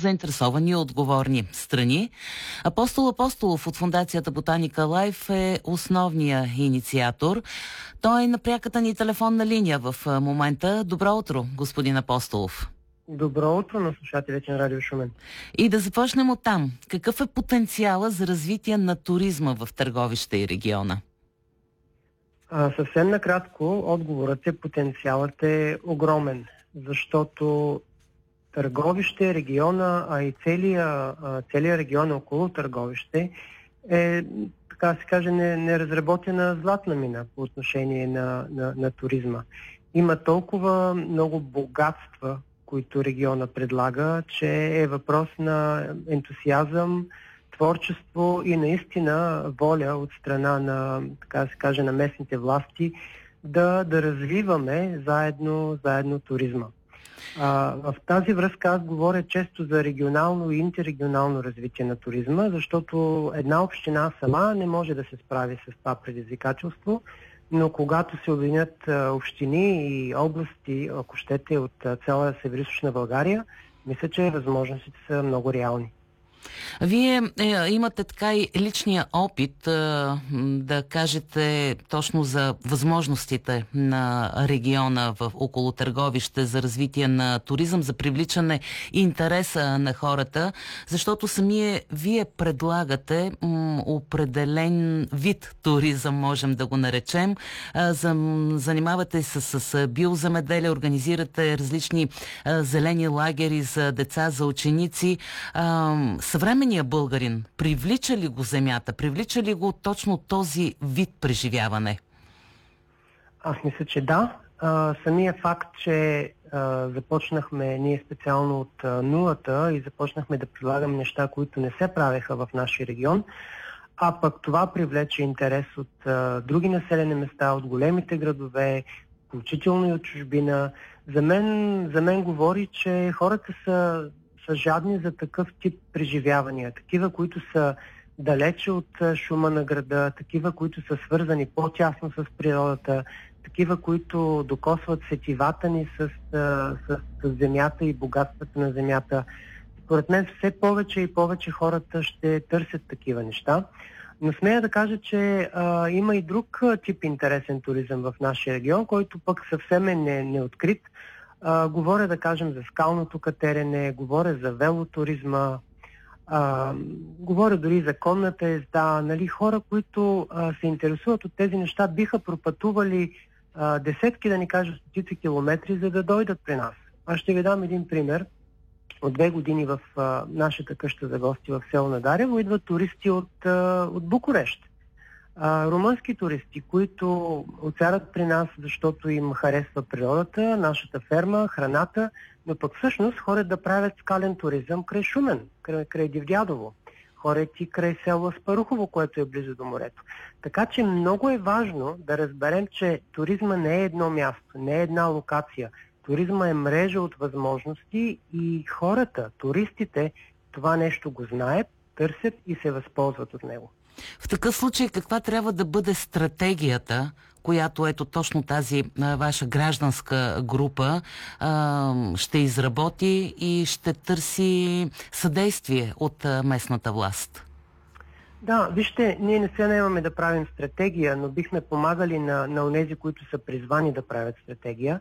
заинтересовани и отговорни страни. Апостол Апостолов от Фондацията Ботаника Лайф е основният инициатор. Той е на пряката ни телефонна линия в момента. Добро утро, господин Апостолов. Добро утро на слушателите на Радио Шумен. И да започнем оттам. Какъв е потенциала за развитие на туризма в Търговище и региона? Съвсем накратко, отговорът е: потенциалът е огромен, защото Търговище, региона, а и целият регион около Търговище е, така да се каже, неразработена златна мина по отношение на туризма. Има толкова много богатства, които региона предлага, че е въпрос на ентусиазъм, творчество и наистина воля от страна на, така да се каже, на местните власти да развиваме заедно туризма. В тази връзка аз говоря често за регионално и интеррегионално развитие на туризма, защото една община сама не може да се справи с това предизвикателство, но когато се обединят общини и области, ако щете, от цяла Североизточна България, мисля, че възможностите са много реални. Вие имате така и личния опит да кажете точно за възможностите на региона около Търговище за развитие на туризъм, за привличане интереса на хората, защото вие предлагате определен вид туризъм, можем да го наречем. Занимавате се с биоземеделие, организирате различни зелени лагери за деца, за ученици. Съвременният българин, привлича ли го земята? Привлича ли го точно този вид преживяване? Аз мисля, че да. Самия факт, че започнахме ние специално от нулата и започнахме да прилагаме неща, които не се правеха в нашия регион, а пък това привлече интерес от други населени места, от големите градове, включително и от чужбина. За мен говори, че хората са жадни за такъв тип преживявания. Такива, които са далече от шума на града, такива, които са свързани по-тясно с природата, такива, които докосват сетивата ни с земята и богатствата на земята. Според мен все повече и повече хората ще търсят такива неща. Но смея да кажа, че има и друг тип интересен туризъм в нашия регион, който пък съвсем е неоткрит. Говоря, да кажем, за скалното катерене, говоря за велотуризма, говоря дори за конната езда. Нали, хора, които се интересуват от тези неща, биха пропътували десетки, да ни кажа стотици километри, за да дойдат при нас. Аз ще ви дам един пример. От 2 години в нашата къща за гости в село Надарево идват туристи от Букурещ. Румънски туристи, които отсядат при нас, защото им харесва природата, нашата ферма, храната, но пък всъщност ходят да правят скален туризъм край Шумен, край Дивдядово. Ходят и край село Аспарухово, което е близо до морето. Така че много е важно да разберем, че туризма не е едно място, не е една локация. Туризма е мрежа от възможности и хората, туристите, това нещо го знаят, търсят и се възползват от него. В такъв случай каква трябва да бъде стратегията, която ето точно тази ваша гражданска група ще изработи и ще търси съдействие от местната власт? Да, вижте, ние не се наемаме да правим стратегия, но бихме помагали на онези, които са призвани да правят стратегия.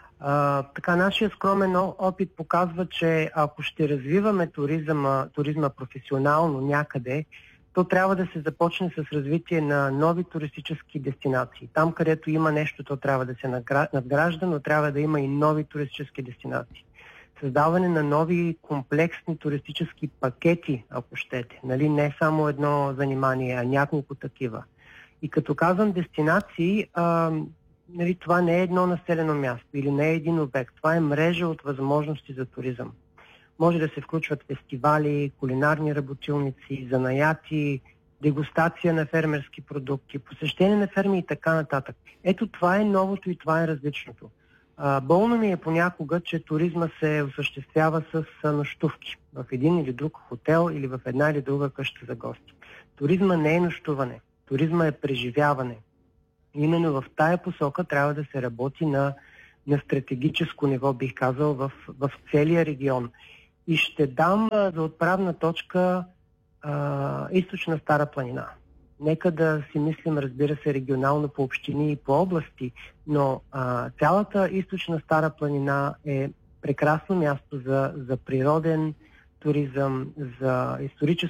Така, нашия скромен опит показва, че ако ще развиваме туризма професионално някъде, то трябва да се започне с развитие на нови туристически дестинации. Там, където има нещо, то трябва да се надгражда, но трябва да има и нови туристически дестинации. Създаване на нови комплексни туристически пакети, ако щете. Нали? Не само едно занимание, а няколко такива. И като казвам дестинации, нали, това не е едно населено място или не е един обект. Това е мрежа от възможности за туризъм. Може да се включват фестивали, кулинарни работилници, занаяти, дегустация на фермерски продукти, посещение на ферми и така нататък. Ето това е новото и това е различното. Болно ми е понякога, че туризма се осъществява с нощувки в един или друг хотел или в една или друга къща за гости. Туризма не е нощуване, туризма е преживяване. Именно в тая посока трябва да се работи на стратегическо ниво, бих казал, в целия регион. И ще дам за отправна точка източна Стара планина. Нека да си мислим, разбира се, регионално по общини и по области, но цялата източна Стара планина е прекрасно място за природен туризъм, за историческо